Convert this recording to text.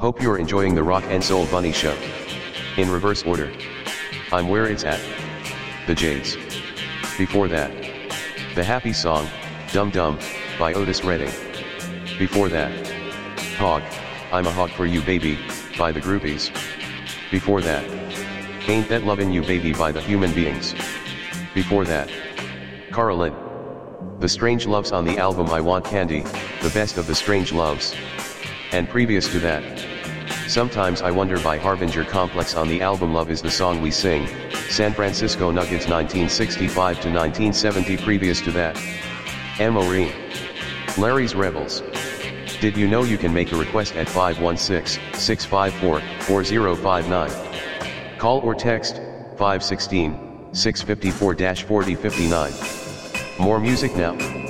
Hope you're enjoying the Rock and Soul Bunny Show. In reverse order. I'm Where It's At. The Jades. Before that. The happy song, Dum Dum, by Otis Redding. Before that. Hog, I'm a Hog for You Baby, by the Groupies. Before that. Ain't That Lovin' You Baby by the Human Beings. Before that. Carolyn. The Strange Loves on the album I Want Candy, the best of the Strange Loves. And previous to that. Sometimes I Wonder by Harbinger Complex on the album Love Is the Song We Sing, San Francisco Nuggets 1965 to 1970. Previous to that. Amory. Larry's Rebels. Did you know you can make a request at 516-654-4059? Call or text 516-654-4059. More music now.